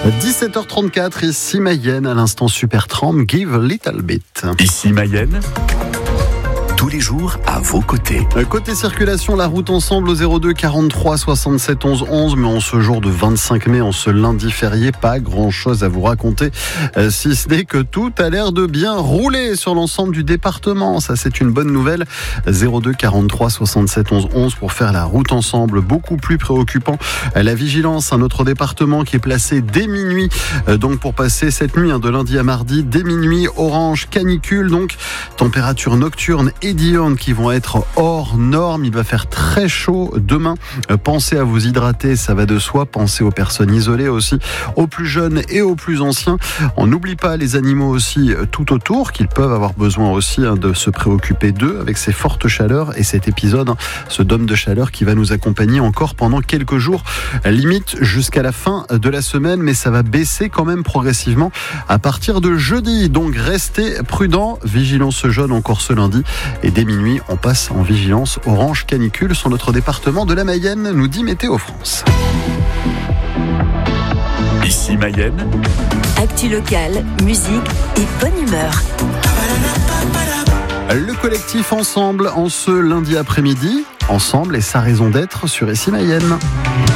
17h34, ici Mayenne, à l'instant Supertramp, Give a Little Bit. Ici Mayenne, tous les jours à vos côtés. Côté circulation, la route ensemble au 02 43 67 11 11. Mais en ce jour de 25 mai, en ce lundi férié, pas grand chose à vous raconter, si ce n'est que tout a l'air de bien rouler sur l'ensemble du département. Ça, c'est une bonne nouvelle. 02 43 67 11 11 pour faire la route ensemble. Beaucoup plus préoccupant, la vigilance, un autre département qui est placé dès minuit. Donc pour passer cette nuit, de lundi à mardi, dès minuit, orange, canicule. Donc température nocturne et diurnes qui vont être hors normes. Il va faire très chaud demain. Pensez à vous hydrater, ça va de soi. Pensez aux personnes isolées aussi, aux plus jeunes et aux plus anciens. On n'oublie pas les animaux aussi tout autour, qu'ils peuvent avoir besoin aussi de se préoccuper d'eux avec ces fortes chaleurs et cet épisode, ce dôme de chaleur qui va nous accompagner encore pendant quelques jours, limite jusqu'à la fin de la semaine, mais ça va baisser quand même progressivement à partir de jeudi. Donc restez prudents, vigilance jaune encore ce lundi. Et dès minuit, on passe en vigilance orange canicule sur notre département de la Mayenne, nous dit Météo France. Ici Mayenne, actu locale, musique et bonne humeur. Le collectif Ensemble en ce lundi après-midi. Ensemble et sa raison d'être sur Ici Mayenne.